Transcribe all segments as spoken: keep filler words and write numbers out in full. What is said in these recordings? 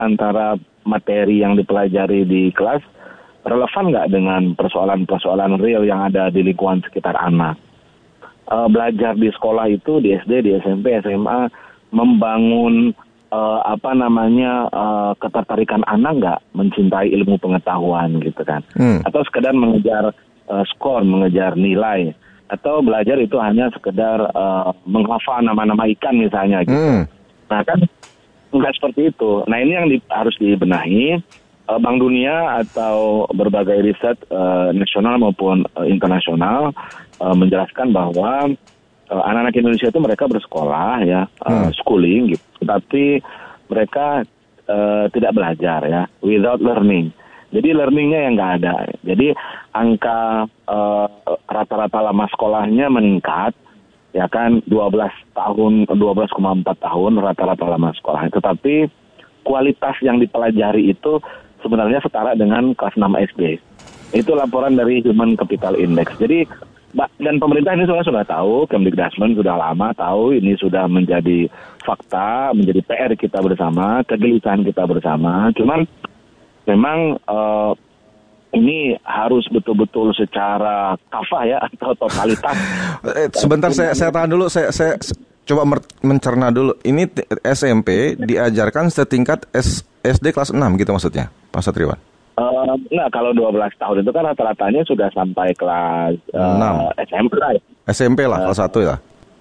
antara materi yang dipelajari di kelas relevan nggak dengan persoalan-persoalan real yang ada di lingkungan sekitar anak. Uh, belajar di sekolah itu, di S D, di S M P, S M A, membangun uh, apa namanya uh, ketertarikan anak nggak mencintai ilmu pengetahuan gitu kan. Hmm. Atau sekedar mengejar uh, skor, mengejar nilai. Atau belajar itu hanya sekedar uh, menghafal nama-nama ikan misalnya gitu. Hmm. Nah kan nggak seperti itu. Nah ini yang di, harus dibenahi. Uh, Bank Dunia atau berbagai riset uh, nasional maupun uh, internasional uh, menjelaskan bahwa uh, anak-anak Indonesia itu mereka bersekolah ya, uh, hmm. schooling gitu. Tapi mereka uh, tidak belajar ya, without learning. Jadi learningnya yang nggak ada. Jadi angka uh, rata-rata lama sekolahnya meningkat. Ya kan dua belas tahun, dua belas koma empat tahun rata-rata lama sekolah. Tetapi kualitas yang dipelajari itu sebenarnya setara dengan kelas enam S D. Itu laporan dari Human Capital Index. Jadi dan pemerintah ini sudah sudah tahu, Kemdikbudrismen sudah lama tahu, ini sudah menjadi fakta, menjadi P R kita bersama, kegelisahan kita bersama. Cuman memang uh, ini harus betul-betul secara kafah ya atau totalitas. Sebentar saya saya tahan dulu, saya saya coba mencerna dulu. Ini S M P diajarkan setingkat S, SD kelas enam gitu maksudnya, Pak Satriwan? Uh, enggak, kalau dua belas tahun itu kan rata-ratanya sudah sampai kelas uh, enam. S M P lah. Ya. S M P lah, uh, kelas satu ya?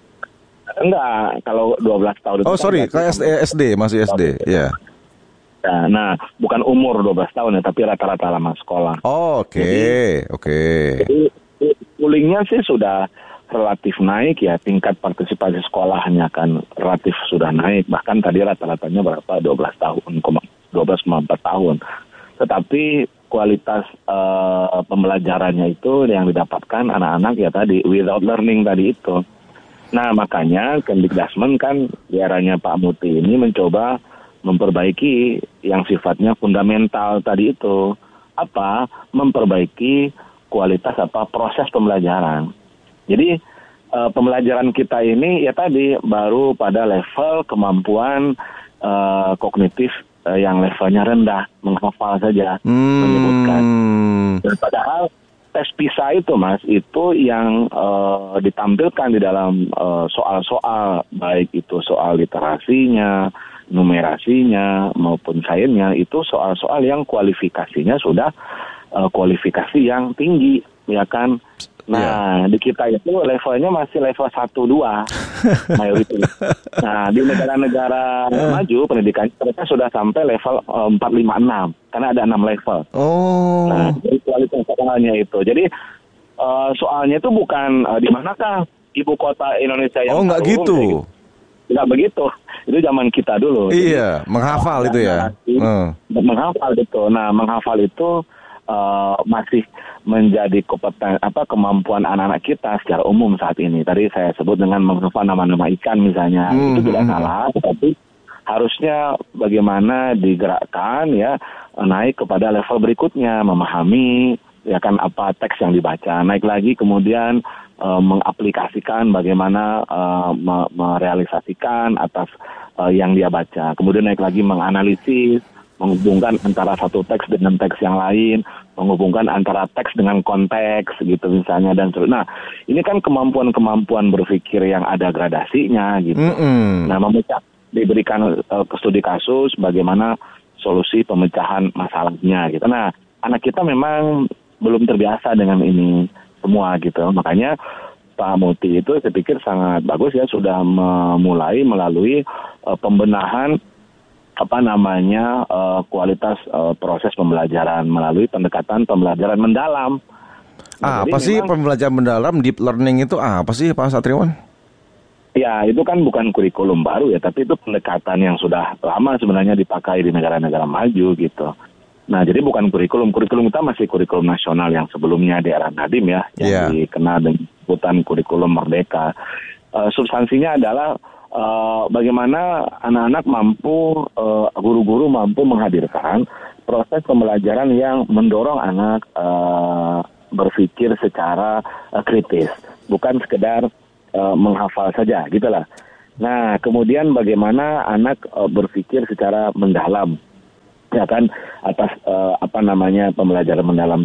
Enggak, kalau dua belas tahun itu. Oh sorry, kelas S D, masih S D, ya. Yeah. Nah, nah, bukan umur dua belas tahun ya, tapi rata-rata lama sekolah. Oh, oke, okay. oke. Okay. Jadi, schoolingnya sih sudah relatif naik ya, tingkat partisipasi sekolahnya kan relatif sudah naik. Bahkan tadi rata-ratanya berapa? dua belas tahun, dua belas koma empat tahun. Tetapi kualitas uh, pembelajarannya itu yang didapatkan anak-anak ya tadi, without learning tadi itu. Nah, makanya Kemdikbudrismen kan di eranya Pak Muti ini mencoba memperbaiki yang sifatnya fundamental tadi itu. Apa? Memperbaiki kualitas apa proses pembelajaran. Jadi uh, pembelajaran kita ini ya tadi baru pada level kemampuan uh, kognitif uh, yang levelnya rendah, menghafal saja, hmm. menyebutkan. Dan padahal tes PISA itu Mas, itu yang uh, ditampilkan di dalam uh, soal-soal, baik itu soal literasinya, numerasinya maupun sainsnya, itu soal-soal yang kualifikasinya sudah uh, kualifikasi yang tinggi, ya kan? Nah, yeah. Di kita itu levelnya masih level satu dua mayoritas. Nah, di negara-negara uh. maju pendidikan mereka sudah sampai level uh, empat lima enam karena ada enam level. Oh. Nah, jadi kualitas soalnya itu. Jadi uh, soalnya itu bukan uh, di manakah ibu kota Indonesia yang Oh, enggak gitu. Enggak begitu. Itu zaman kita dulu. Iya, jadi, menghafal itu ya. Uh. Menghafal itu. Nah, menghafal itu uh, masih menjadi kompeten apa kemampuan anak-anak kita secara umum saat ini. Tadi saya sebut dengan menghafal nama-nama ikan misalnya. Hmm. Itu tidak salah, tapi harusnya bagaimana digerakkan ya naik kepada level berikutnya, memahami ya kan apa teks yang dibaca. Naik lagi kemudian uh, mengaplikasikan bagaimana uh, me- merealisasikan atas uh, yang dia baca. Kemudian naik lagi menganalisis, menghubungkan antara satu teks dengan teks yang lain, menghubungkan antara teks dengan konteks gitu misalnya dan seterusnya. Nah, ini kan kemampuan-kemampuan berpikir yang ada gradasinya gitu. Mm-hmm. Nah, memecah diberikan uh, studi kasus bagaimana solusi pemecahan masalahnya gitu. Nah, anak kita memang belum terbiasa dengan ini semua gitu. Makanya Pak Muti itu saya pikir sangat bagus ya sudah memulai melalui uh, pembenahan apa namanya uh, kualitas uh, proses pembelajaran melalui pendekatan pembelajaran mendalam. Nah, apa sih memang, pembelajaran mendalam, deep learning itu apa sih Pak Satriwan? Ya itu kan bukan kurikulum baru ya, tapi itu pendekatan yang sudah lama sebenarnya dipakai di negara-negara maju gitu. Nah jadi bukan kurikulum, kurikulum kita masih kurikulum nasional yang sebelumnya di era Nadiem ya, yang yeah. dikenal dengan sebutan kurikulum merdeka. Uh, substansinya adalah Uh, bagaimana anak-anak mampu, uh, guru-guru mampu menghadirkan proses pembelajaran yang mendorong anak uh, berpikir secara uh, kritis, bukan sekedar uh, menghafal saja, gitulah. Nah, kemudian bagaimana anak uh, berpikir secara mendalam, ya kan, atas uh, apa namanya pembelajaran mendalam.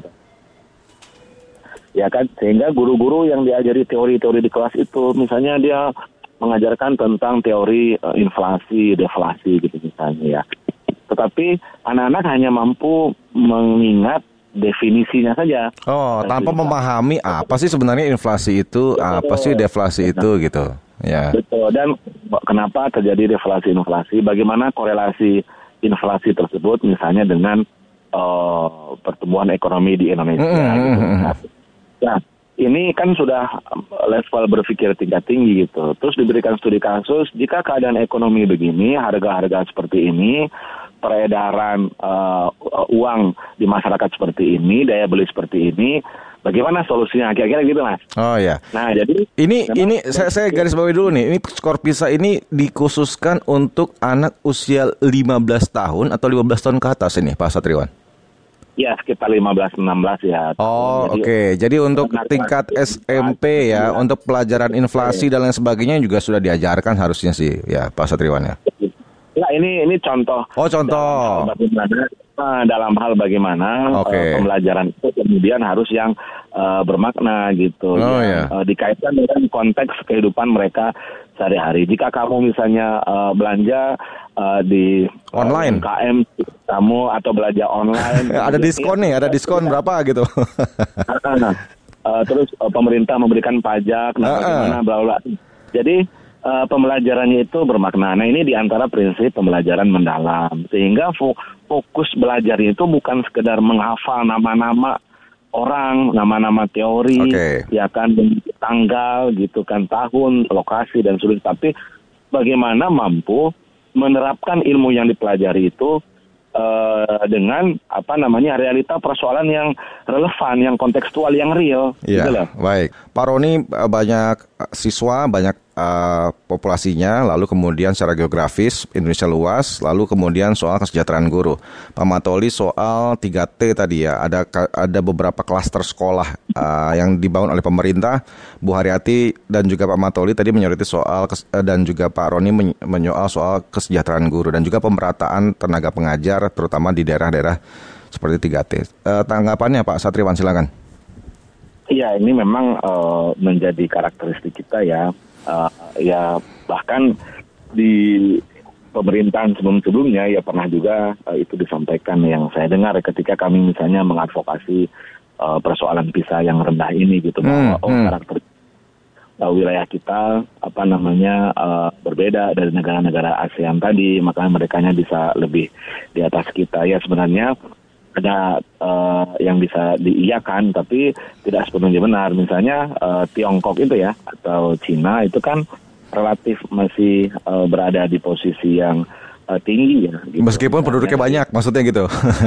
Ya kan, sehingga guru-guru yang diajari teori-teori di kelas itu, misalnya dia mengajarkan tentang teori uh, inflasi, deflasi gitu misalnya ya. Tetapi anak-anak hanya mampu mengingat definisinya saja. Oh, tanpa memahami apa sih sebenarnya inflasi itu, apa sih deflasi itu gitu. Ya. Betul. Dan kenapa terjadi deflasi inflasi? Bagaimana korelasi inflasi tersebut misalnya dengan uh, pertumbuhan ekonomi di Indonesia? Mm-hmm. Gitu. Nah, ini kan sudah level berpikir tingkat tinggi gitu. Terus diberikan studi kasus, jika keadaan ekonomi begini, harga-harga seperti ini, peredaran uh, uang di masyarakat seperti ini, daya beli seperti ini, bagaimana solusinya? Kira-kira gitu, Mas. Oh ya. Nah, jadi ini ini saya saya garis bawahi dulu nih. Ini skor PISA ini dikhususkan untuk anak usia lima belas tahun atau lima belas tahun ke atas ini, Pak Satriwan? Ya, sekitar lima belas enam belas ya. Oh, oke. Okay. Jadi untuk tingkat S M P ya, untuk pelajaran inflasi dan lain sebagainya juga sudah diajarkan harusnya sih, ya, Pak Satriwan ya. Nah, ini ini contoh. Oh, contoh. Dalam hal bagaimana, dalam hal bagaimana okay. uh, pembelajaran itu kemudian harus yang uh, bermakna gitu. Oh, ya. ya. Uh, dikaitkan dengan konteks kehidupan mereka sehari-hari. Jika kamu misalnya uh, belanja uh, di online, uh, K M kamu atau belanja online, ada diskon nih, ada diskon berapa gitu. uh, terus uh, pemerintah memberikan pajak, nah bagaimana, bla bla. Jadi Uh, pembelajarannya itu bermakna. Nah, ini diantara prinsip pembelajaran mendalam. Sehingga fokus belajarnya itu bukan sekedar menghafal nama-nama orang, nama-nama teori, okay. ya kan, tanggal gitu kan, tahun, lokasi dan sebagainya. Tapi bagaimana mampu menerapkan ilmu yang dipelajari itu uh, dengan apa namanya realita persoalan yang relevan, yang kontekstual, yang real. Iya, gitu baik. Pak Roni, banyak siswa, banyak Uh, populasinya, lalu kemudian secara geografis Indonesia luas, lalu kemudian soal kesejahteraan guru. Pak Matoli soal tiga T tadi ya, ada ada beberapa klaster sekolah uh, yang dibangun oleh pemerintah. Bu Haryati dan juga Pak Matoli tadi menyoroti soal kes, uh, dan juga Pak Roni men- menyoal soal kesejahteraan guru dan juga pemerataan tenaga pengajar terutama di daerah-daerah seperti tiga T. Uh, tanggapannya Pak Satriwan, silakan. Iya, ini memang uh, menjadi karakteristik kita ya. Uh, ya bahkan di pemerintahan sebelum-sebelumnya ya pernah juga uh, itu disampaikan yang saya dengar ketika kami misalnya mengadvokasi uh, persoalan PISA yang rendah ini gitu, bahwa hmm, oh hmm. karakter uh, wilayah kita apa namanya uh, berbeda dari negara-negara ASEAN tadi, makanya merekanya bisa lebih di atas kita. Ya sebenarnya ada uh, yang bisa diiyakan, tapi tidak sepenuhnya benar. Misalnya uh, Tiongkok itu ya, atau Cina itu kan relatif masih uh, berada di posisi yang uh, tinggi ya. Gitu. Meskipun misalnya, penduduknya banyak, maksudnya gitu.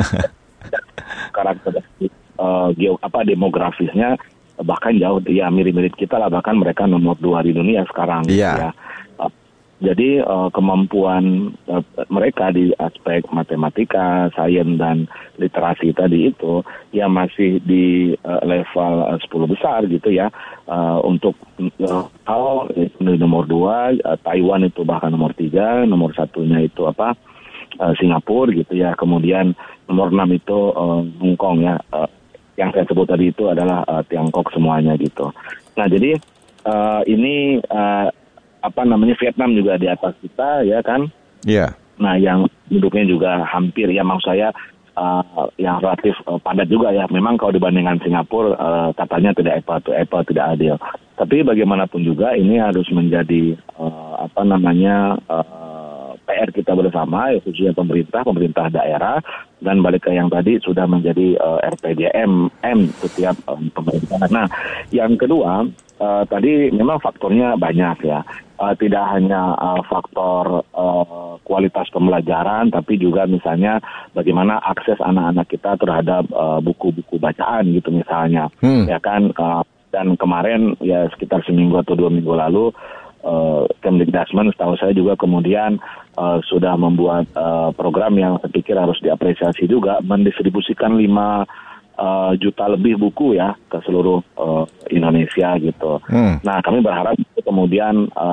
Karakteristik uh, geo apa demografisnya bahkan jauh, ya mirip-mirip kita lah, bahkan mereka nomor dua di dunia sekarang. Iya. Gitu ya. Uh, Jadi uh, kemampuan uh, mereka di aspek matematika, sains dan literasi tadi itu ya masih di uh, level uh, sepuluh besar gitu ya. Uh, untuk uh, hal nomor dua, uh, Taiwan itu bahkan nomor tiga, nomor satunya itu apa uh, Singapura gitu ya. Kemudian nomor enam itu uh, Hong Kong ya. Uh, yang saya sebut tadi itu adalah uh, Tiongkok semuanya gitu. Nah jadi uh, ini uh, apa namanya Vietnam juga di atas kita ya kan. Iya. Yeah. Nah yang penduduknya juga hampir ya maksud saya uh, yang relatif uh, padat juga ya. Memang kalau dibandingkan Singapura uh, katanya tidak apple to apple, tidak adil. Tapi bagaimanapun juga ini harus menjadi uh, apa namanya uh, P R kita bersama, ya, khususnya pemerintah, pemerintah daerah, dan balik ke yang tadi sudah menjadi uh, R P D M M setiap um, pemerintah. Nah yang kedua uh, tadi memang faktornya banyak ya. Uh, tidak hanya uh, faktor uh, kualitas pembelajaran, tapi juga misalnya bagaimana akses anak-anak kita terhadap uh, buku-buku bacaan gitu misalnya, hmm. ya kan. Uh, dan kemarin ya sekitar seminggu atau dua minggu lalu, uh, Kemdikbud setahu saya juga kemudian uh, sudah membuat uh, program yang saya pikir harus diapresiasi juga, mendistribusikan lima Uh, juta lebih buku ya ke seluruh uh, Indonesia gitu. Hmm. Nah kami berharap kemudian uh,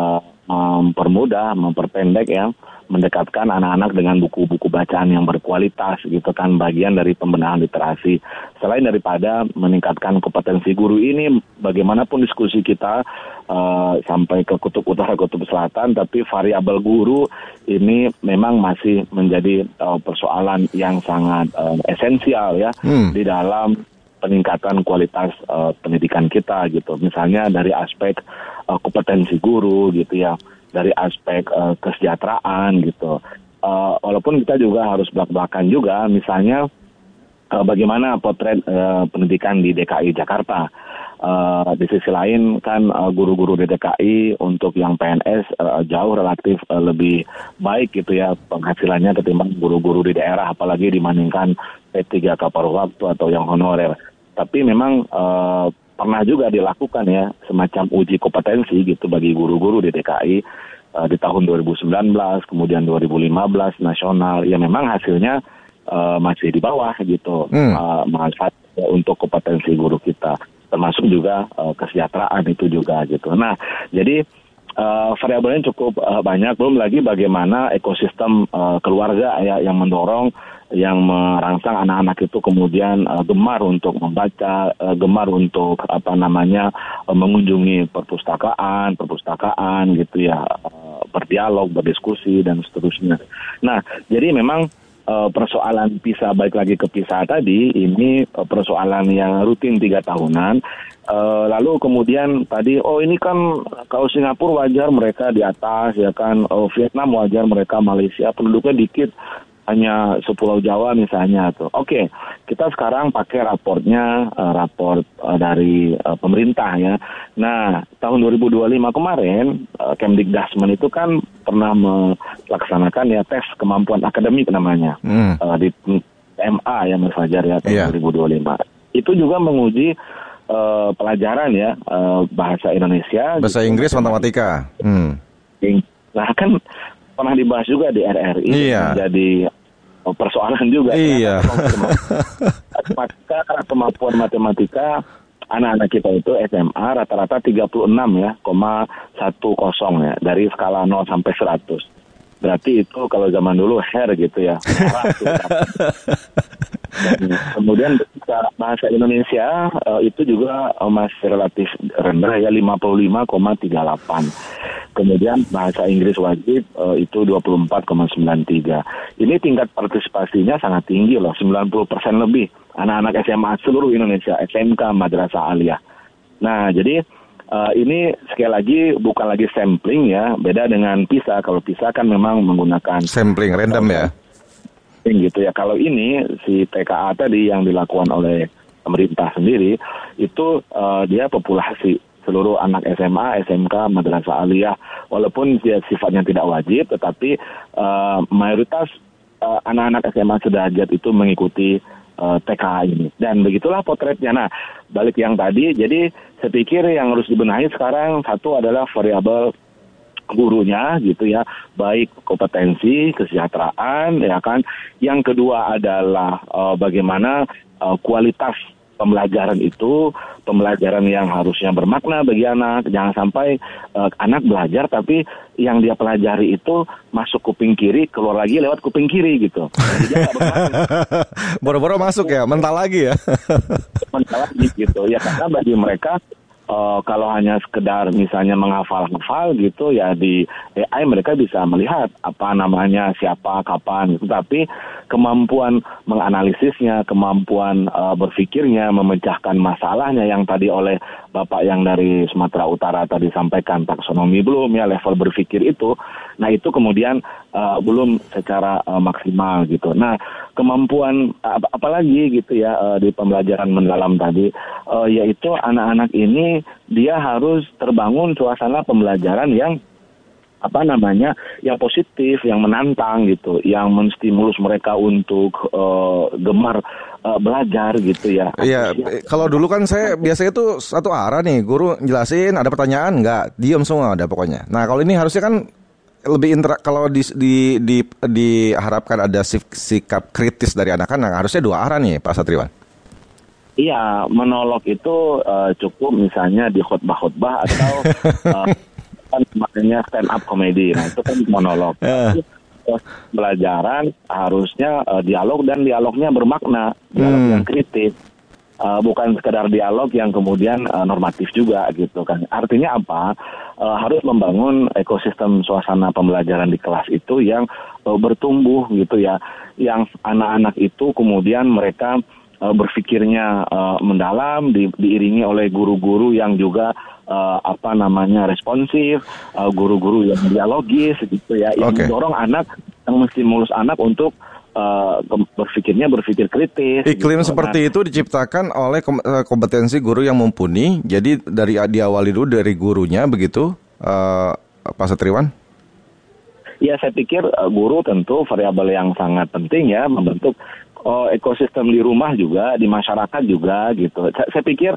mempermudah, memperpendek ya, mendekatkan anak-anak dengan buku-buku bacaan yang berkualitas gitu kan, bagian dari pembenahan literasi. Selain daripada meningkatkan kompetensi guru ini, bagaimanapun diskusi kita uh, sampai ke kutub utara, kutub selatan, tapi variabel guru ini memang masih menjadi uh, persoalan yang sangat uh, esensial ya hmm. di dalam peningkatan kualitas uh, pendidikan kita gitu. Misalnya dari aspek uh, kompetensi guru gitu ya, dari aspek uh, kesejahteraan gitu. Uh, walaupun kita juga harus belak-belakan juga, misalnya uh, bagaimana potret uh, pendidikan di D K I Jakarta. Uh, di sisi lain kan uh, guru-guru di D K I untuk yang P N S uh, jauh relatif uh, lebih baik gitu ya penghasilannya ketimbang guru-guru di daerah, apalagi dibandingkan P tiga K paruh waktu atau yang honorer. Tapi memang uh, pernah juga dilakukan ya semacam uji kompetensi gitu bagi guru-guru di D K I uh, di tahun dua ribu sembilan belas, kemudian dua ribu lima belas nasional. Ya memang hasilnya uh, masih di bawah gitu hmm. uh, manfaat uh, untuk kompetensi guru kita, termasuk juga uh, kesejahteraan itu juga gitu. Nah, jadi uh, variabelnya cukup uh, banyak. Belum lagi bagaimana ekosistem uh, keluarga ya yang mendorong, yang merangsang anak-anak itu kemudian uh, gemar untuk membaca, uh, gemar untuk apa namanya uh, mengunjungi perpustakaan, perpustakaan gitu ya, uh, berdialog, berdiskusi dan seterusnya. Nah, jadi memang uh, persoalan PISA, balik lagi ke PISA tadi, ini uh, persoalan yang rutin tiga tahunan. Uh, lalu kemudian tadi, oh ini kan kalau Singapura wajar mereka di atas, ya kan, oh, Vietnam wajar mereka, Malaysia penduduknya dikit, hanya sepulau Jawa misalnya tuh. Oke, kita sekarang pakai raportnya, uh, raport uh, dari uh, pemerintah ya. Nah, tahun dua ribu dua puluh lima kemarin, uh, Kemdikbud itu kan pernah melaksanakan ya tes kemampuan akademik namanya, hmm. uh, di M A ya Mas Fajar ya tahun yeah. dua ribu dua puluh lima. Itu juga menguji uh, pelajaran ya, uh, bahasa Indonesia, bahasa gitu, Inggris, matematika. Hmm. Nah kan pernah dibahas juga di R R I, iya. Jadi persoalan juga. Iya. Matematika, kemampuan matematika anak-anak kita itu S M A rata-rata tiga puluh enam ya, koma satu nol ya, dari skala nol sampai seratus. Berarti itu kalau zaman dulu hair gitu ya. Dan kemudian bahasa Indonesia uh, itu juga uh, masih relatif rendah ya, lima puluh lima koma tiga delapan. Kemudian bahasa Inggris wajib uh, itu dua puluh empat koma sembilan tiga. Ini tingkat partisipasinya sangat tinggi loh, sembilan puluh persen lebih anak-anak S M A seluruh Indonesia, S M K, Madrasah Aliyah. Nah, jadi uh, ini sekali lagi bukan lagi sampling ya, beda dengan PISA. Kalau PISA kan memang menggunakan sampling random ya. Gitu ya. Kalau ini si T K A tadi yang dilakukan oleh pemerintah sendiri itu uh, dia populasi seluruh anak S M A, S M K, Madrasah Aliyah, walaupun dia sifatnya tidak wajib, tetapi uh, mayoritas uh, anak-anak S M A sederajat itu mengikuti uh, T K A ini. Dan begitulah potretnya. Nah, balik yang tadi, jadi saya pikir yang harus dibenahi sekarang satu adalah variabel gurunya gitu ya, baik kompetensi, kesejahteraan ya kan. Yang kedua adalah uh, bagaimana uh, kualitas pembelajaran itu, pembelajaran yang harusnya bermakna bagi anak. Jangan sampai uh, anak belajar tapi yang dia pelajari itu masuk kuping kiri, keluar lagi lewat kuping kiri gitu. Boro-boro masuk ya, mental lagi ya. Mental lagi gitu ya, karena bagi mereka Uh, kalau hanya sekedar misalnya menghafal-hafal gitu ya, di A I mereka bisa melihat apa namanya, siapa, kapan gitu. Tapi kemampuan menganalisisnya, kemampuan uh, berpikirnya, memecahkan masalahnya yang tadi oleh Bapak yang dari Sumatera Utara tadi sampaikan, taksonomi belum ya, level berpikir itu. Nah itu kemudian uh, belum secara uh, maksimal gitu. Nah kemampuan ap- apalagi gitu ya uh, di pembelajaran mendalam tadi, uh, yaitu anak-anak ini dia harus terbangun suasana pembelajaran yang apa namanya, yang positif, yang menantang gitu, yang menstimulus mereka untuk uh, gemar uh, belajar gitu ya. Iya, kalau dulu kan saya biasanya tuh satu arah nih, guru jelasin, ada pertanyaan nggak, diam semua ada pokoknya. Nah kalau ini harusnya kan lebih interak, kalau di, di, di, diharapkan ada sik, sikap kritis dari anak-anak, harusnya dua arah nih Pak Satriwan. Iya, monolog itu uh, cukup misalnya di khotbah-khotbah atau uh, kan makanya stand up comedy. Nah itu kan monolog. Uh. Pelajaran harusnya uh, dialog dan dialognya bermakna, dialog Hmm. yang kritis. Uh, bukan sekedar dialog yang kemudian uh, normatif juga gitu kan. Artinya apa? Uh, harus membangun ekosistem suasana pembelajaran di kelas itu yang uh, bertumbuh gitu ya. Yang anak-anak itu kemudian mereka uh, berpikirnya uh, mendalam, di, diiringi oleh guru-guru yang juga uh, apa namanya responsif, uh, guru-guru yang dialogis gitu ya, yang Oke. mendorong anak, yang menstimulus anak untuk Uh, berpikirnya berpikir kritis. Iklim gitu. seperti Nah, itu diciptakan oleh kom- eh, kompetensi guru yang mumpuni. Jadi dari diawali dulu dari gurunya begitu, uh, Pak Satriwan? ya saya pikir uh, guru tentu variabel yang sangat penting ya membentuk uh, ekosistem di rumah juga, di masyarakat juga gitu. Saya, saya pikir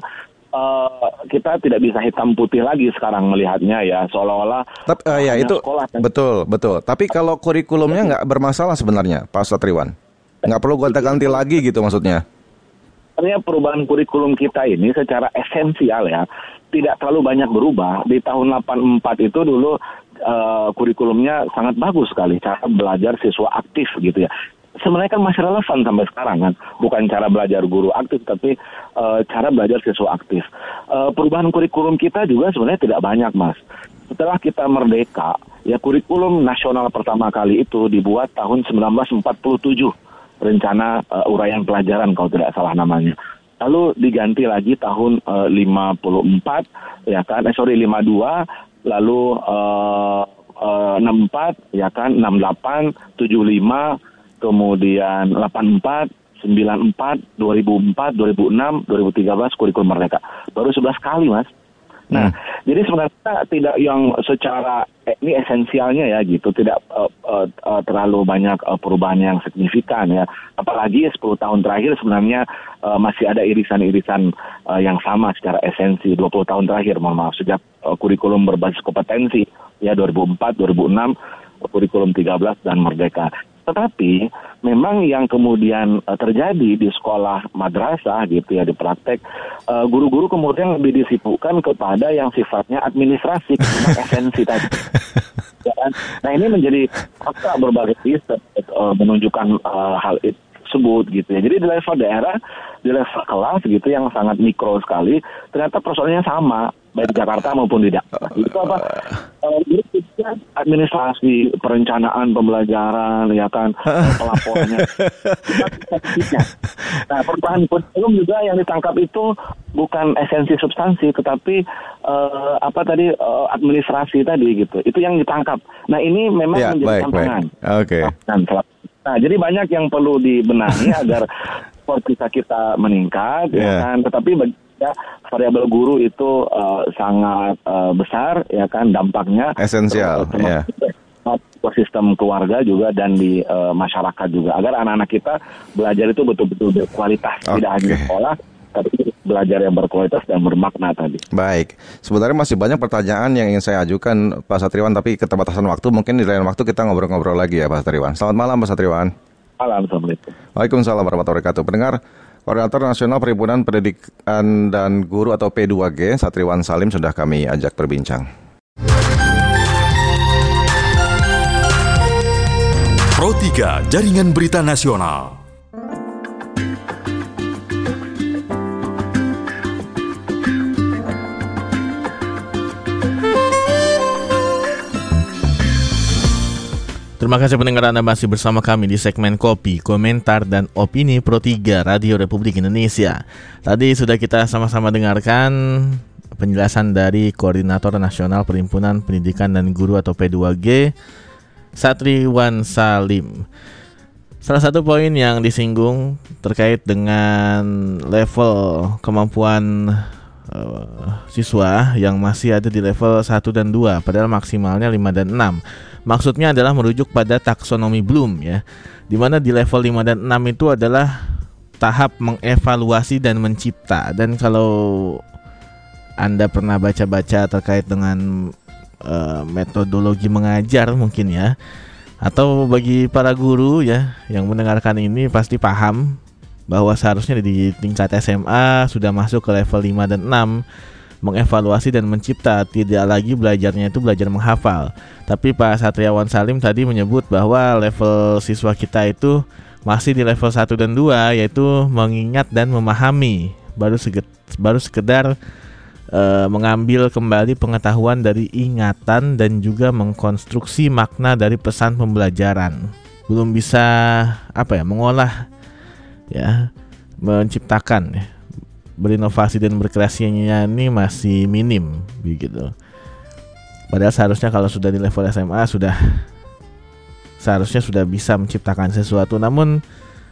uh, kita tidak bisa hitam putih lagi sekarang melihatnya ya, seolah-olah Tapi uh, ya hanya itu sekolah dan betul betul. Tapi kalau kurikulumnya nggak bermasalah sebenarnya, Pak Satriwan, nggak perlu gonta-ganti lagi gitu maksudnya. Sebenarnya perubahan kurikulum kita ini secara esensial ya tidak terlalu banyak berubah. Di tahun delapan puluh empat itu dulu uh, kurikulumnya sangat bagus sekali, cara belajar siswa aktif gitu ya. Sebenarnya kan masih relevan sampai sekarang kan, bukan cara belajar guru aktif tapi uh, cara belajar siswa aktif. Uh, perubahan kurikulum kita juga sebenarnya tidak banyak, Mas. Setelah kita merdeka, ya kurikulum nasional pertama kali itu dibuat tahun seribu sembilan ratus empat puluh tujuh. Rencana uh, uraian pelajaran kalau tidak salah namanya. Lalu diganti lagi tahun uh, lima puluh empat, ya kan, eh sorry lima puluh dua, lalu uh, uh, enam puluh empat, ya kan, enam puluh delapan, tujuh puluh lima, kemudian delapan puluh empat, sembilan puluh empat, dua ribu empat, dua ribu enam, dua ribu tiga belas kurikulum merdeka. Baru sebelas kali, Mas. Nah, hmm. jadi sebenarnya tidak yang secara eh, ini esensialnya ya gitu, tidak uh, uh, uh, terlalu banyak uh, perubahan yang signifikan ya. Apalagi sepuluh tahun terakhir sebenarnya uh, masih ada irisan-irisan uh, yang sama secara esensi. dua puluh tahun terakhir, mohon maaf, sejak uh, kurikulum berbasis kompetensi ya dua ribu empat, dua ribu enam, kurikulum tiga belas dan merdeka. Tetapi memang yang kemudian uh, terjadi di sekolah madrasah gitu ya, di praktek, uh, guru-guru kemudian lebih disibukkan kepada yang sifatnya administrasi, esensi tadi. Ya kan? Nah ini menjadi fakta berbagai riset uh, menunjukkan uh, hal itu tersebut gitu ya. Jadi di level daerah, di level kelas gitu yang sangat mikro sekali, ternyata persoalannya sama baik di Jakarta maupun di daerah. Itu apa? Uh, administrasi, perencanaan pembelajaran, ya kan, pelaporannya. Nah, perubahan kurikulum juga yang ditangkap itu bukan esensi substansi, tetapi uh, apa tadi uh, administrasi tadi gitu. Itu yang ditangkap. Nah, ini memang ya, menjadi baik, tantangan. Oke. Okay. Nah, jadi banyak yang perlu dibenahi agar skor kita kita meningkat, yeah. ya kan. Tetapi bagi ya, variabel guru itu uh, sangat uh, besar, ya kan, dampaknya esensial, ya. Ekosistem keluarga juga dan di uh, masyarakat juga, agar anak-anak kita belajar itu betul-betul berkualitas, okay. Tidak hanya sekolah, tapi belajar yang berkualitas dan bermakna tadi. Baik, sebenarnya masih banyak pertanyaan yang ingin saya ajukan Pak Satriwan, tapi keterbatasan waktu, mungkin di lain waktu kita ngobrol-ngobrol lagi ya Pak Satriwan. Selamat malam Pak Satriwan. Malam, Assalamualaikum. Waalaikumsalam warahmatullahi wabarakatuh. Pendengar, Koordinator Nasional Perhimpunan Pendidikan dan Guru atau P dua G, Satriwan Salim sudah kami ajak berbincang. Pro tiga Jaringan Berita Nasional. Terima kasih pendengar Anda masih bersama kami di segmen Kopi, Komentar, dan Opini Pro tiga Radio Republik Indonesia. Tadi sudah kita sama-sama dengarkan penjelasan dari Koordinator Nasional Perhimpunan Pendidikan dan Guru atau P dua G, Satriwan Salim. Salah satu poin yang disinggung terkait dengan level kemampuan uh, siswa yang masih ada di level satu dan dua, padahal maksimalnya lima dan enam. Maksudnya adalah merujuk pada taksonomi Bloom ya, di mana di level lima dan enam itu adalah tahap mengevaluasi dan mencipta. Dan kalau Anda pernah baca-baca terkait dengan uh, metodologi mengajar mungkin ya, atau bagi para guru ya yang mendengarkan ini pasti paham bahwa seharusnya di tingkat S M A sudah masuk ke level lima dan enam. mengevaluasi dan mencipta, tidak lagi belajarnya itu belajar menghafal. Tapi Pak Satriawan Salim tadi menyebut bahwa level siswa kita itu masih di level satu dan dua, yaitu mengingat dan memahami, baru seged, baru sekedar uh, mengambil kembali pengetahuan dari ingatan dan juga mengkonstruksi makna dari pesan pembelajaran. Belum bisa apa ya, mengolah ya, menciptakan ya, berinovasi dan berkreasinya ini masih minim begitu. Padahal seharusnya kalau sudah di level S M A sudah seharusnya sudah bisa menciptakan sesuatu. Namun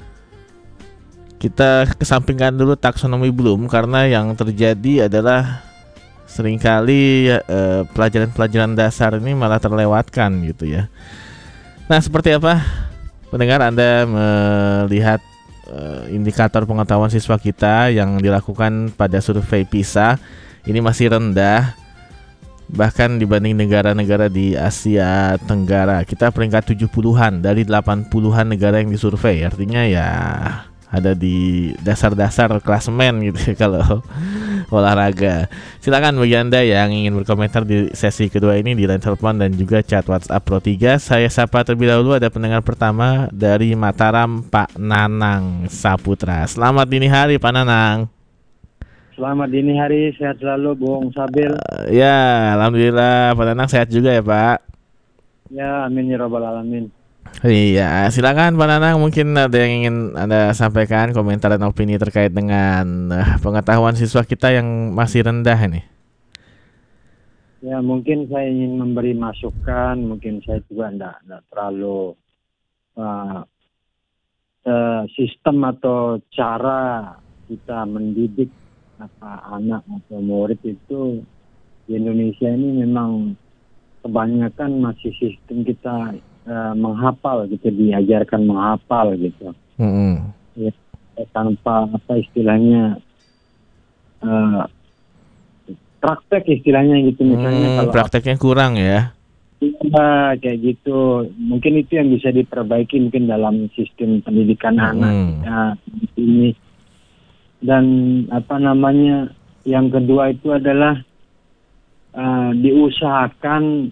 kita kesampingkan dulu taksonomi Bloom, karena yang terjadi adalah seringkali eh, pelajaran-pelajaran dasar ini malah terlewatkan gitu ya. Nah, seperti apa pendengar Anda melihat indikator pengetahuan siswa kita yang dilakukan pada survei PISA ini masih rendah, bahkan dibanding negara-negara di Asia Tenggara. Kita peringkat tujuh puluhan dari delapan puluhan negara yang disurvei. Artinya ya ada di dasar-dasar klasemen gitu ya kalau olahraga. Silakan bagi Anda yang ingin berkomentar di sesi kedua ini di line telepon dan juga chat WhatsApp Pro tiga. Saya sapa terlebih dahulu, ada pendengar pertama dari Mataram, Pak Nanang Saputra. Selamat dini hari Pak Nanang. Selamat dini hari, sehat selalu Bung Sabil. Uh, ya, alhamdulillah Pak Nanang sehat juga ya Pak. Ya, amin ya rabbal alamin. Iya, silakan Pak Nanang, mungkin ada yang ingin Anda sampaikan, komentar dan opini terkait dengan uh, pengetahuan siswa kita yang masih rendah ini. Ya, mungkin saya ingin memberi masukan, mungkin saya juga tidak terlalu uh, uh, sistem atau cara kita mendidik apa anak atau murid itu di Indonesia ini memang kebanyakan masih sistem kita Uh, menghafal gitu, diajarkan menghafal gitu, mm-hmm. ya, tanpa apa istilahnya uh, praktek istilahnya gitu misalnya. Hmm, kalau prakteknya kurang ya. Iya kayak gitu, mungkin itu yang bisa diperbaiki mungkin dalam sistem pendidikan mm-hmm. anak ya, ini. Dan apa namanya yang kedua itu adalah uh, diusahakan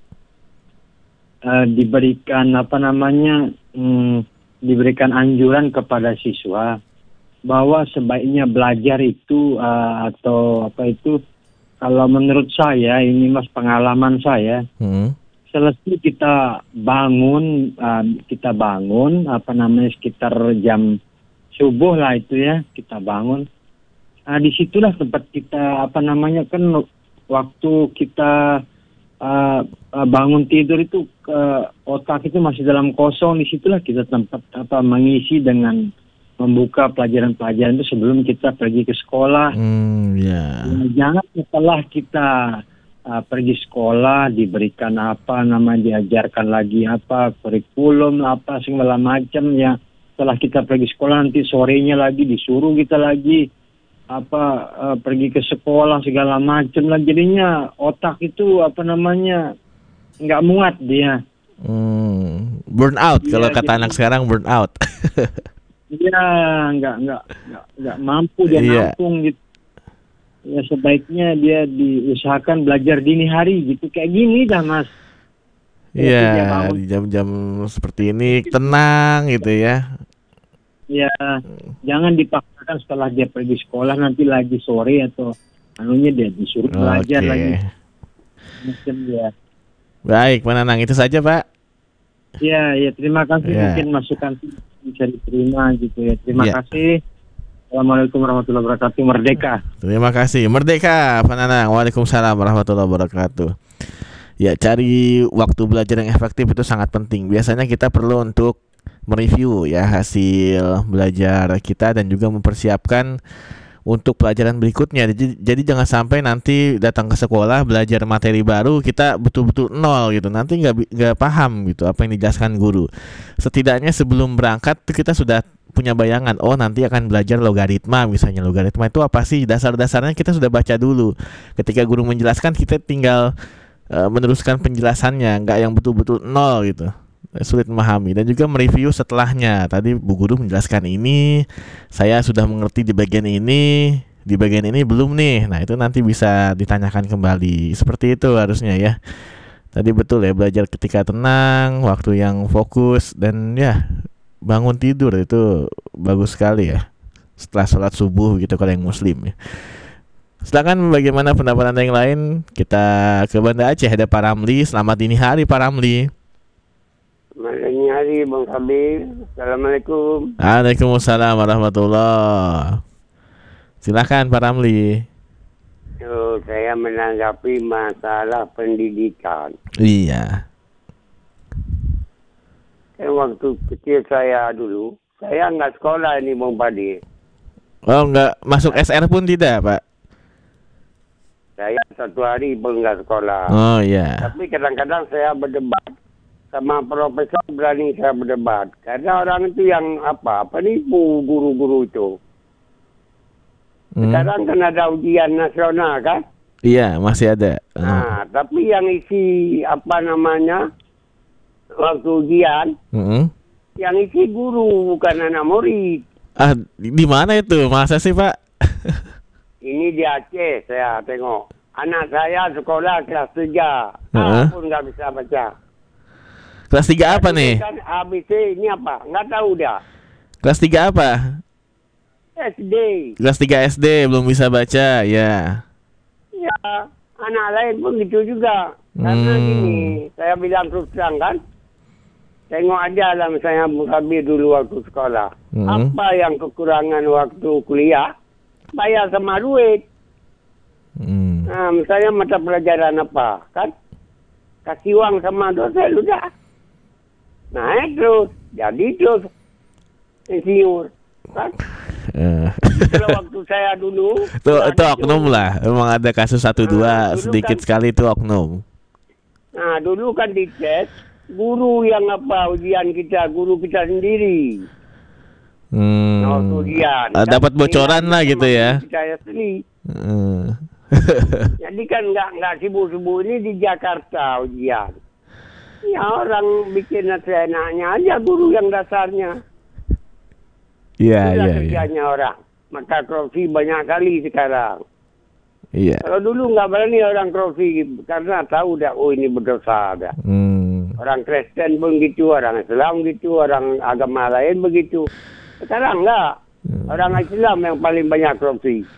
Uh, diberikan apa namanya hmm, diberikan anjuran kepada siswa bahwa sebaiknya belajar itu uh, atau apa itu, kalau menurut saya ini mas pengalaman saya, hmm. selesai kita bangun uh, kita bangun apa namanya sekitar jam subuh lah itu ya, kita bangun, uh, disitulah tempat kita apa namanya kan waktu kita Uh, uh, bangun tidur itu uh, otak itu masih dalam kosong, disitulah kita tempat apa mengisi dengan membuka pelajaran-pelajaran itu sebelum kita pergi ke sekolah. Mm, yeah. Nah, jangan setelah kita uh, pergi sekolah diberikan apa namanya, diajarkan lagi apa kurikulum apa segala macam ya. Setelah kita pergi sekolah nanti sorenya lagi disuruh kita lagi apa uh, pergi ke sekolah segala macam lah, jadinya otak itu apa namanya nggak muat dia. Hmm, burn out ya, kalau kata jadi, anak sekarang burn out. Iya nggak nggak nggak nggak mampu dia yeah. nampung gitu. Ya sebaiknya dia diusahakan belajar dini hari gitu, kayak gini dah mas. Iya yeah, di jam-jam seperti ini tenang gitu ya. Ya, hmm. jangan dipaksakan setelah dia pergi sekolah nanti lagi sore atau anunya dia disuruh belajar okay. lagi. Mungkin ya. Baik, Pak Nanang, itu saja Pak. Ya, ya terima kasih ya. Mungkin masukan bisa diterima gitu ya. Terima ya. kasih. Assalamualaikum warahmatullahi wabarakatuh. Merdeka. Terima kasih. Merdeka, Pak Nanang. Waalaikumsalam warahmatullahi wabarakatuh. Ya, cari waktu belajar yang efektif itu sangat penting. Biasanya kita perlu untuk mereview ya hasil belajar kita dan juga mempersiapkan untuk pelajaran berikutnya. Jadi, jadi jangan sampai nanti datang ke sekolah belajar materi baru kita betul-betul nol gitu. Nanti nggak nggak paham gitu apa yang dijelaskan guru. Setidaknya sebelum berangkat kita sudah punya bayangan, oh nanti akan belajar logaritma misalnya. Logaritma itu apa sih? Dasar-dasarnya kita sudah baca dulu. Ketika guru menjelaskan kita tinggal uh, meneruskan penjelasannya, nggak yang betul-betul nol gitu. Sulit memahami. Dan juga mereview setelahnya. Tadi Bu Guru menjelaskan ini, saya sudah mengerti di bagian ini, di bagian ini belum nih. Nah itu nanti bisa ditanyakan kembali. Seperti itu harusnya ya. Tadi betul ya, belajar ketika tenang, waktu yang fokus, dan ya bangun tidur itu bagus sekali ya. Setelah sholat subuh gitu kalau yang muslim ya. Silakan bagaimana pendapat Anda yang lain. Kita ke Banda Aceh, ada Pak Ramli. Selamat dini hari Pak Ramli. Selamat dini hari Bang Sabir. Assalamualaikum. Waalaikumsalam warahmatullahi. Silakan Pak Ramli. So, saya menanggapi masalah pendidikan. Iya. Kan waktu kecil saya dulu, saya nggak sekolah ini Bang Padi. Oh, nggak masuk S R pun tidak, Pak? Saya satu hari pun nggak sekolah. Oh iya. Tapi kadang-kadang saya berdebat sama profesor, berani saya berdebat. Karena orang itu yang apa, penipu guru-guru itu. Hmm. Sekarang kan ada ujian nasional kan? Iya, masih ada. Nah, hmm. tapi yang isi apa namanya waktu ujian, hmm. yang isi guru bukan anak murid. Ah, di mana itu? Masa sih Pak? Ini di Aceh saya tengok. Anak saya sekolah kelas tiga, uh-huh. pun nggak bisa baca. Kelas tiga apa Jadi nih? Kan A B C ini apa? Nggak tahu dah. Kelas tiga apa? S D. Kelas tiga S D belum bisa baca, ya. Ya, anak lain pun gitu juga. Karena Hmm. gini, saya bilang terus terang kan, tengok aja lah misalnya Musabir dulu waktu sekolah. Hmm. Apa yang kekurangan waktu kuliah, bayar sama duit. Hmm. Nah, misalnya mata pelajaran apa, kan? Kasih uang sama dosen, udah. Naik terus, jadi terus insinyur, kan? Uh. Kalau waktu saya dulu, itu itu oknum lah. Memang ada kasus satu dua nah, sedikit kan, sekali itu oknum. Nah, dulu kan dites guru yang apa ujian kita, guru kita sendiri. Hmm. Waktu ujian. Uh, dapat bocoran lah gitu ya. Saya sendiri. Uh. Jadi kan nggak nggak sibuk-sibuk ini di Jakarta ujian. Ya orang bikin seenaknya aja guru yang dasarnya. Iya, iya, iya. Kerjanya orang. Maka korupsi banyak kali sekarang. Iya. Kalau dulu nggak berani orang korupsi karena tahu dah, oh ini berdosa dah. Hmm. Orang Kristen pun gitu, orang Islam gitu, orang agama lain begitu. Sekarang enggak. Hmm. Orang Islam yang paling banyak korupsi.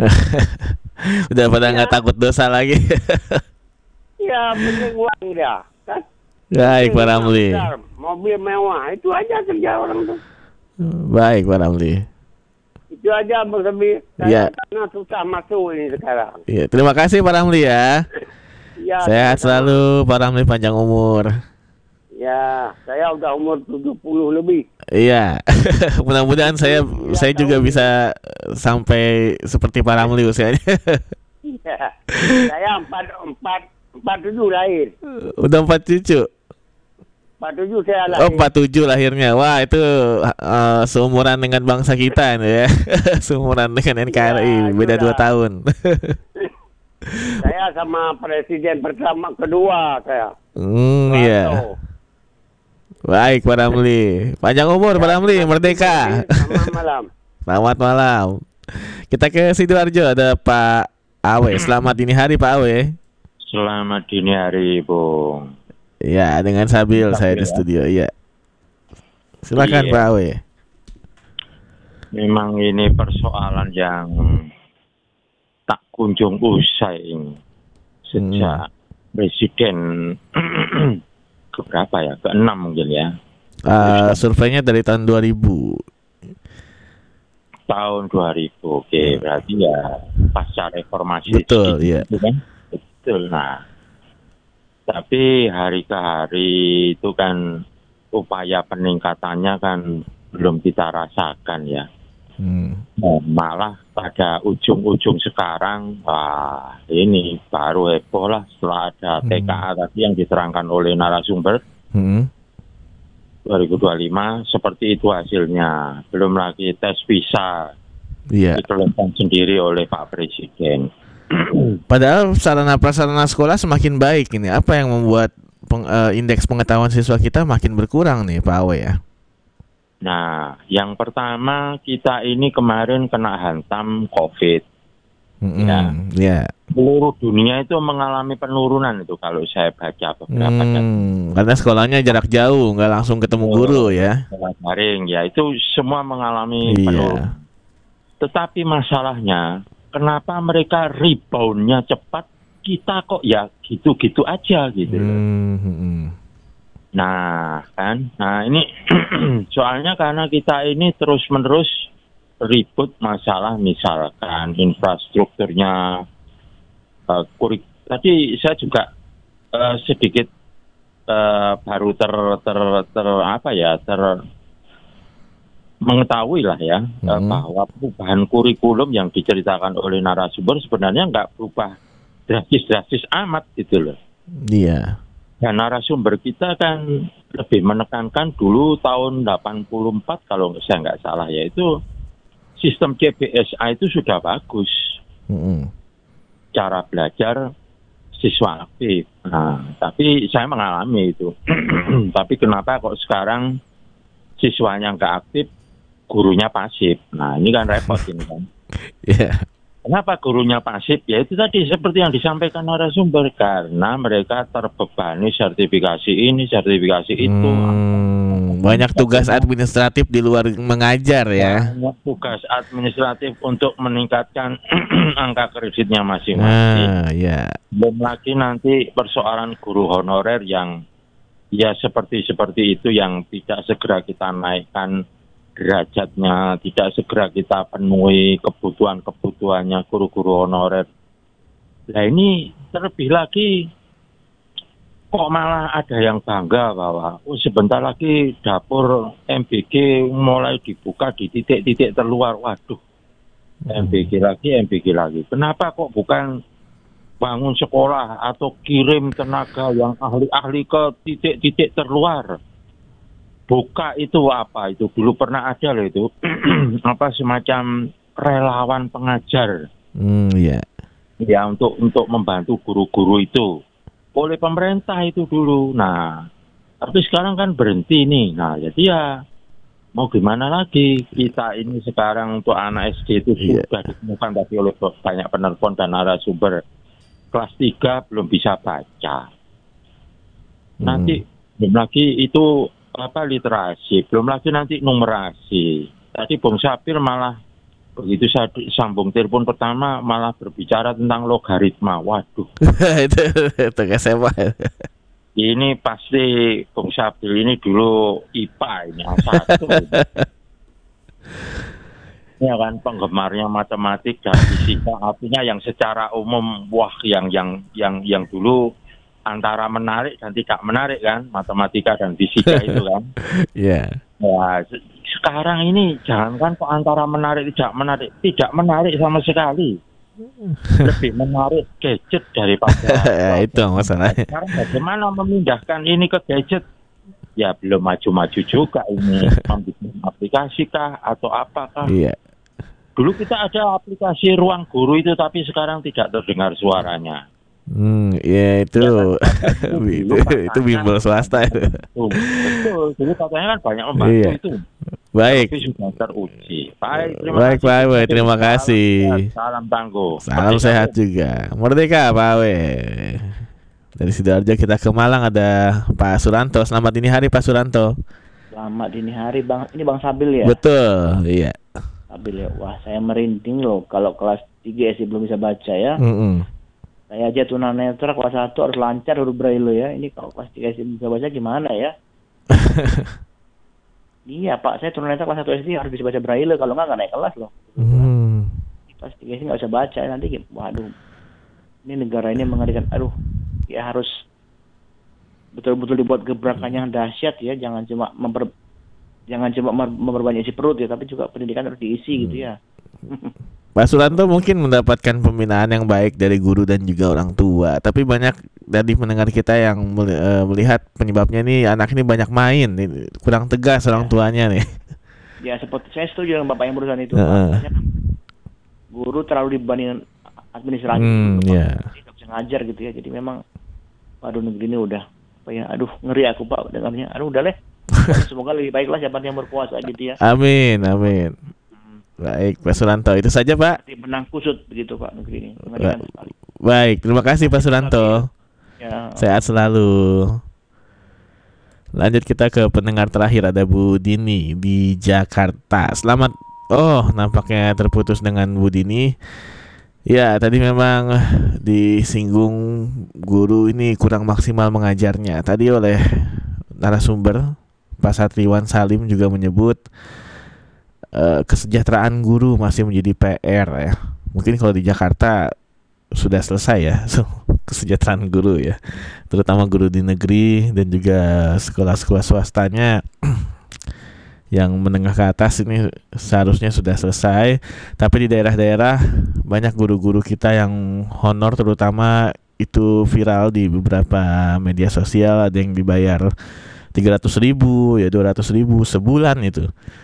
Udah pada nggak ya. Takut dosa lagi. Ya, penting uang dah. Kan? Baik Pak Ramli. Mobil mewah, itu aja kerja orang tuh. Baik Pak Ramli. Itu aja Bang Sabir. Ya. Karena susah masuk ini sekarang. Ya, terima kasih Pak Ramli ya. Ya, sehat sama. selalu Pak Ramli, panjang umur. Ya, saya udah umur tujuh puluh lebih. Iya. Mudah-mudahan saya ya, saya juga bisa sampai seperti Pak Ramli usianya. Iya. Saya empat empat empat tujuh lahir. Udah empat cucu. Empat tujuh saya lahir. Oh, empat tujuh lahirnya. Wah, itu uh, seumuran dengan bangsa kita ini ya. Seumuran dengan N K R I, ya, beda dua tahun. Saya sama presiden pertama kedua saya. Hmm, iya. Baik Pak Ramli. Panjang umur ya, Pak Ramli, merdeka. Selamat malam. Selamat malam. Kita ke Sidoarjo, ada Pak Awe. Selamat dini hari Pak Awe. Selamat dini hari Bung. Ya, dengan Sabil Sabil saya ya. Di studio, iya. Silakan iya. Pak Awe. Memang ini persoalan yang tak kunjung usai ini. Sejak hmm. Presiden keberapa ya? Keenam mungkin ya. Uh, surveinya dari tahun dua ribu. Tahun dua ribu. Oke, okay. Berarti ya pasca reformasi. Betul, iya. Itu kan? Betul. Nah, tapi hari ke hari itu kan upaya peningkatannya kan belum kita rasakan ya. Hmm. Nah, malah pada ujung-ujung sekarang, wah ini baru heboh lah setelah ada hmm. T K A tadi yang diterangkan oleh narasumber hmm. dua ribu dua puluh lima, seperti itu hasilnya. Belum lagi tes visa yeah. dikeluarkan sendiri oleh Pak Presiden. Padahal sarana prasarana sekolah semakin baik ini. Apa yang membuat peng, uh, indeks pengetahuan siswa kita makin berkurang nih Pak Awe ya? Nah, yang pertama kita ini kemarin kena hantam COVID. Mm-hmm. Ya. Yeah. Seluruh dunia itu mengalami penurunan itu kalau saya baca beberapa Hmm, data. karena sekolahnya jarak jauh, nggak langsung ketemu guru ya. Sekolah daring, ya itu semua mengalami Iya. penurunan. Tetapi masalahnya, kenapa mereka reboundnya cepat, kita kok ya gitu-gitu aja gitu. Hmm. Nah kan, nah ini soalnya karena kita ini terus-menerus ribut masalah misalkan infrastrukturnya. Uh, kurik tadi saya juga uh, sedikit uh, baru ter, ter ter apa ya ter mengetahui lah ya mm-hmm. uh, bahwa perubahan kurikulum yang diceritakan oleh narasumber sebenarnya nggak berubah drastis-drastis amat gitu loh. Iya. Dan narasumber kita kan lebih menekankan dulu tahun delapan puluh empat kalau saya nggak salah ya, itu sistem C B S A itu sudah bagus. Mm-hmm. Cara belajar siswa aktif. Nah, tapi saya mengalami itu. Tapi kenapa kok sekarang siswanya nggak aktif, gurunya pasif? Nah, ini kan repot ini kan. Yeah. Kenapa gurunya pasif? Ya itu tadi seperti yang disampaikan narasumber, karena mereka terbebani sertifikasi ini, sertifikasi itu. Hmm, banyak tugas administratif di luar mengajar ya. Banyak tugas administratif untuk meningkatkan angka kreditnya masing-masing. Ah, ya. Belum lagi nanti persoalan guru honorer yang ya seperti seperti itu yang tidak segera kita naikkan derajatnya, tidak segera kita penuhi kebutuhan-kebutuhannya guru-guru honorer. Nah ini terlebih lagi kok malah ada yang bangga bahwa oh, sebentar lagi dapur M B G mulai dibuka di titik-titik terluar. Waduh, M B G lagi, M B G lagi. Kenapa kok bukan bangun sekolah atau kirim tenaga yang ahli-ahli ke titik-titik terluar? Buka itu apa itu dulu pernah ada loh itu apa semacam relawan pengajar, hmm, ya, ya untuk untuk membantu guru-guru itu oleh pemerintah itu dulu. Nah, tapi sekarang kan berhenti nih. Nah, jadi ya mau gimana lagi, kita ini sekarang untuk anak S D itu yeah. sudah ditemukan tadi oleh banyak penelpon dan narasumber kelas tiga belum bisa baca. Nanti hmm. belum lagi itu apa literasi, belum lagi nanti numerasi. Tadi Bung Sapir malah begitu saya sambung telepon pertama malah berbicara tentang logaritma. Waduh. itu itu S M A. Ini pasti Bung Sapir ini dulu I P A ini A satu. Ya kan penggemarnya matematik dan fisika, artinya yang secara umum wah yang yang yang yang dulu antara menarik dan tidak menarik kan, matematika dan fisika itu kan. Iya. Yeah. Ya, sekarang ini jangankan kok antara menarik tidak menarik, tidak menarik sama sekali. Lebih menarik gadget daripada. Ya, itu masalahnya. Sekarang bagaimana memindahkan ini ke gadget? Ya belum maju-maju juga ini. Membuat aplikasi kah atau apakah? Iya. Dulu kita ada aplikasi Ruang Guru itu, tapi sekarang tidak terdengar suaranya. Hmm, ya itu ya, kan? itu, itu bimbel swasta itu. Betul, betul. Jadi katanya kan banyak membantu iya. itu. Baik. Tapi sudah teruji. Baik, terima Baik, kasih. Pak Awe, terima kasih. Salam, salam tangguh. Salam Merdeka. Sehat juga. Merdeka, Pak Awe. Dari Sidoarjo kita ke Malang ada Pak Suranto. Selamat dini hari, Pak Suranto. Selamat dini hari, Bang. Ini Bang Sabil ya? Betul, iya. Sabil ya. Wah, saya merinding loh kalau kelas tiga S D belum bisa baca ya. Mm-mm. Saya aja tunanetra kelas satu harus lancar huruf braille ya. Ini kalau kelas tiga S D bisa baca gimana ya? Iya Pak, saya tunanetra kelas satu S D harus bisa baca braille. Kalau nggak nggak naik kelas loh. Hmm. Kelas tiga S D nggak bisa baca nanti. Waduh, ini negara ini mengerikan. Aduh, ya harus betul-betul dibuat gebrakan yang dahsyat ya. Jangan cuma memper, jangan cuma memperbanyak isi perut ya, tapi juga pendidikan harus diisi hmm. gitu ya. Pak Suranto mungkin mendapatkan pembinaan yang baik dari guru dan juga orang tua. Tapi banyak dari pendengar kita yang melihat penyebabnya nih anak ini banyak main, kurang tegas ya. Orang tuanya nih. Ya seperti saya setuju dengan Bapak yang barusan itu. Uh. Pak. Guru terlalu dibandingkan administrasi. Hmm, ya. Tidak bisa ngajar gitu ya. Jadi memang, waduh negeri ini udah, apa ya, aduh ngeri aku Pak dengarnya. Aduh udah leh. Semoga lebih baiklah siapa yang berkuasa gitu ya. Amin, amin. Baik, Pak Suranto. Itu saja, Pak. Benang kusut begitu Pak negeri ini. Mengerikan sekali. Baik, terima kasih Pak Suranto. Ya. Sehat selalu. Lanjut kita ke pendengar terakhir, ada Bu Dini di Jakarta. Selamat. Oh, nampaknya terputus dengan Bu Dini. Ya, tadi memang disinggung guru ini kurang maksimal mengajarnya. Tadi oleh narasumber Pak Satriwan Salim juga menyebut Uh, kesejahteraan guru masih menjadi P R ya. Mungkin kalau di Jakarta sudah selesai ya so, kesejahteraan guru ya, terutama guru di negeri dan juga sekolah-sekolah swastanya yang menengah ke atas ini seharusnya sudah selesai. Tapi di daerah-daerah banyak guru-guru kita yang honor, terutama itu viral di beberapa media sosial, ada yang dibayar tiga ratus ribu ya dua ratus ribu sebulan itu.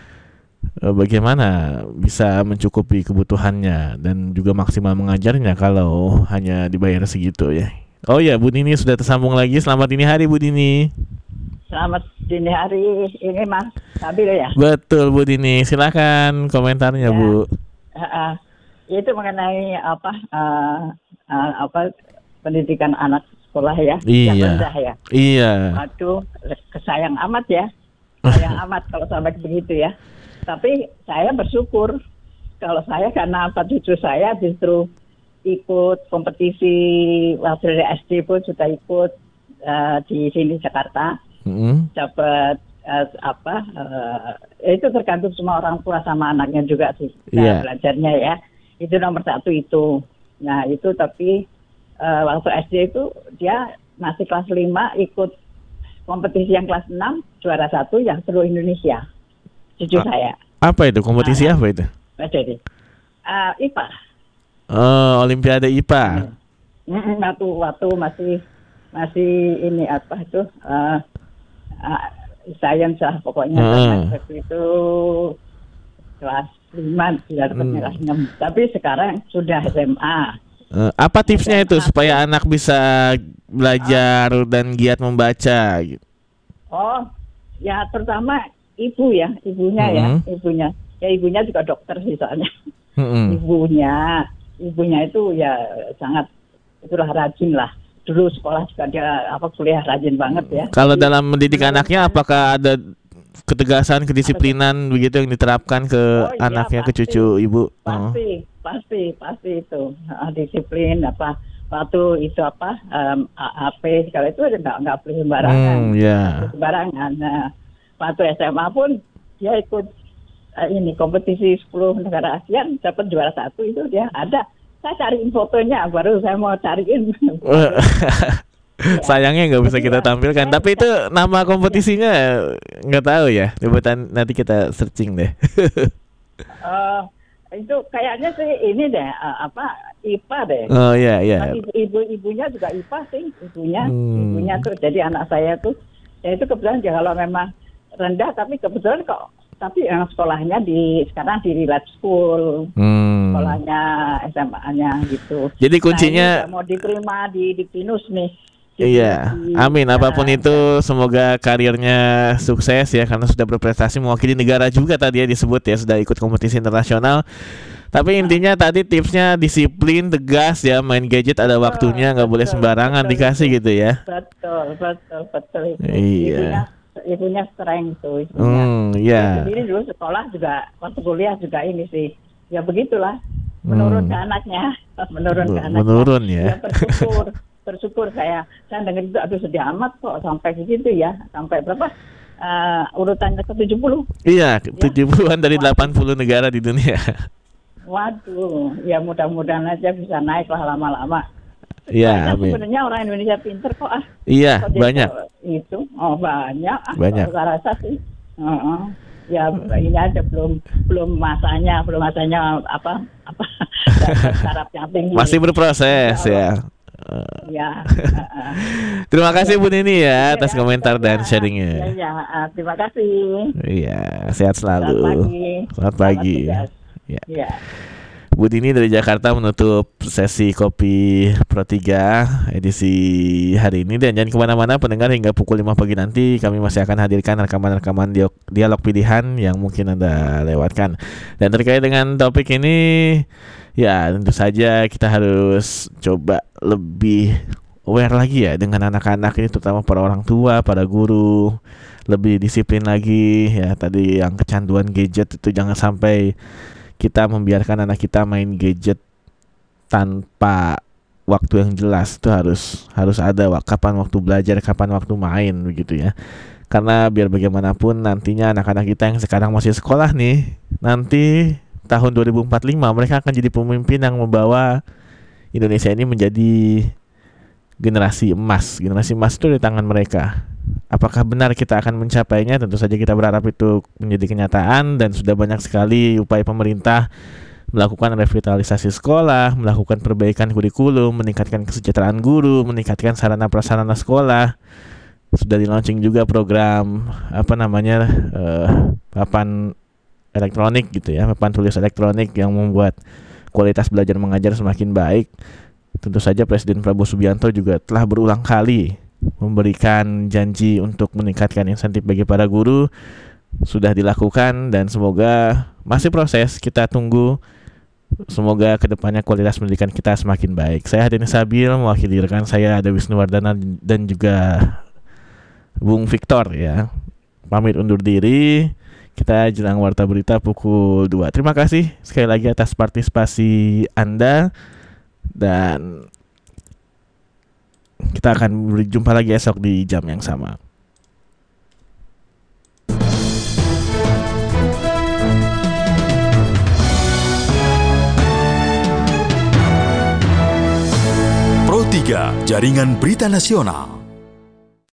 Bagaimana bisa mencukupi kebutuhannya dan juga maksimal mengajarnya kalau hanya dibayar segitu ya. Oh ya, Bu Dini sudah tersambung lagi. Selamat dini hari Bu Dini. Selamat dini hari ini Mas Nabil ya. Betul Bu Dini, silakan komentarnya ya. Bu. Uh, uh, itu mengenai apa uh, uh, apa pendidikan anak sekolah ya, iya. yang rendah ya. Iya. Waduh, kesayang amat ya, sayang amat kalau sampai begitu ya. Tapi saya bersyukur kalau saya karena apa cucu saya justru ikut kompetisi waktu dari S D pun sudah ikut uh, di sini Jakarta, mm-hmm. dapat uh, apa uh, itu tergantung semua orang tua sama anaknya juga sih yeah. belajarnya ya, itu nomor satu itu. Nah itu tapi uh, waktu S D itu dia masih kelas lima ikut kompetisi yang kelas enam juara satu yang seluruh Indonesia. Cucu A- saya. Apa itu? Kompetisi nah, apa itu? Jadi uh, I P A. Oh, Olimpiade I P A. Hmm. Waktu waktu masih masih ini apa itu? Uh, uh, Science lah pokoknya. Hmm. Waktu itu kelas lima, tidak dapatnya kelas enam. Tapi sekarang sudah S M A. Uh, apa tipsnya S M A itu supaya anak bisa belajar uh, dan giat membaca? Oh, ya pertama ibu ya, ibunya mm-hmm. ya, ibunya. Ya ibunya juga dokter sih soalnya. Mm-hmm. Ibunya, ibunya itu ya sangat itulah rajin lah. Dulu sekolah juga dia apa kuliah rajin banget ya. Kalau Jadi, dalam mendidik anaknya apakah ada ketegasan, kedisiplinan apa, begitu yang diterapkan ke oh, anaknya, iya, pasti, ke cucu ibu? Pasti, oh. pasti, pasti itu. Uh, disiplin apa waktu itu apa um, A P kalau itu nggak nggak boleh sembarangan. Hmm, yeah. Sembarangan. Nah, waktu S M A pun dia ikut uh, ini kompetisi sepuluh negara ASEAN, dapat juara satu itu dia ada. Saya cariin fotonya, baru saya mau cariin. Ya. Sayangnya nggak bisa kita tampilkan, ya, tapi itu nama kompetisinya nggak tahu ya. Coba nanti kita searching deh. uh, itu kayaknya sih ini deh uh, apa I P A deh. Oh iya iya. Ibu-ibunya juga I P A sih, ibunya, hmm. ibunya tuh. Jadi anak saya tuh, ya itu kebetulan ya kalau memang rendah, tapi kebetulan kok tapi yang sekolahnya di sekarang di Relate School, hmm. sekolahnya S M A-nya gitu. Jadi kuncinya nah, mau diterima di di Pinus nih. Iya, di, amin. Apapun nah, itu, semoga karirnya sukses ya, karena sudah berprestasi mewakili negara juga tadi ya disebut ya, sudah ikut kompetisi internasional. Tapi intinya tadi tipsnya disiplin, tegas ya, main gadget ada waktunya, nggak boleh sembarangan betul, dikasih betul, gitu ya. Betul, betul, betul. Itu. Iya. Ibunya, ibunya strength tuh. Ibunya. Hmm, iya. Sendiri dulu sekolah juga, waktu kuliah juga ini sih, ya begitulah. Menurun hmm. ke anaknya, menurun ke anaknya. Menurun ya. Ya bersyukur, bersyukur saya. Saya dengar itu, aduh sedih amat kok sampai segitu ya, sampai berapa? Uh, urutannya ke tujuh puluh. Iya, tujuh puluhan ya. Dari delapan puluh negara di dunia. Waduh, ya mudah-mudahan aja bisa naik lah lama-lama. Iya, amin. Sebenarnya orang Indonesia pinter kok ah. Iya, kok banyak. Itu, oh banyak. Ah, banyak. Saya rasa sih. Uh-uh. Ya ini aja belum belum masanya, belum masanya apa apa taraf yang tinggi. Masih berproses ya. Ya. Terima kasih Bu Nini ya atas ya, komentar ya, dan sharingnya. Ya, ya, terima kasih. Iya, sehat selalu. Selamat pagi. Selamat pagi. Selamat ya. Ya. Bu Bu Dini dari Jakarta menutup sesi Kopi Pro tiga edisi hari ini. Dan jangan kemana-mana pendengar, hingga pukul lima pagi nanti kami masih akan hadirkan rekaman-rekaman dialog, dialog pilihan yang mungkin Anda lewatkan. Dan terkait dengan topik ini, ya tentu saja kita harus coba lebih aware lagi ya dengan anak-anak ini, terutama para orang tua, para guru, lebih disiplin lagi ya. Tadi yang kecanduan gadget itu jangan sampai kita membiarkan anak kita main gadget tanpa waktu yang jelas. Itu harus harus ada kapan waktu belajar, kapan waktu main begitu ya. Karena biar bagaimanapun nantinya anak-anak kita yang sekarang masih sekolah nih, nanti tahun dua ribu empat puluh lima mereka akan jadi pemimpin yang membawa Indonesia ini menjadi generasi emas. Generasi emas itu di tangan mereka. Apakah benar kita akan mencapainya? Tentu saja kita berharap itu menjadi kenyataan, dan sudah banyak sekali upaya pemerintah melakukan revitalisasi sekolah, melakukan perbaikan kurikulum, meningkatkan kesejahteraan guru, meningkatkan sarana prasarana sekolah. Sudah di launching juga program apa namanya uh, papan elektronik gitu ya, papan tulis elektronik yang membuat kualitas belajar mengajar semakin baik. Tentu saja Presiden Prabowo Subianto juga telah berulang kali memberikan janji untuk meningkatkan insentif bagi para guru. Sudah dilakukan dan semoga masih proses, kita tunggu. Semoga kedepannya kualitas pendidikan kita semakin baik. Saya Denny Sabil, mewakili rekan saya ada Wisnuwardana dan juga Bung Victor ya. Pamit undur diri. Kita jelang warta berita pukul dua. Terima kasih sekali lagi atas partisipasi Anda, dan kita akan berjumpa lagi esok di jam yang sama. Pro tiga, Jaringan Berita Nasional.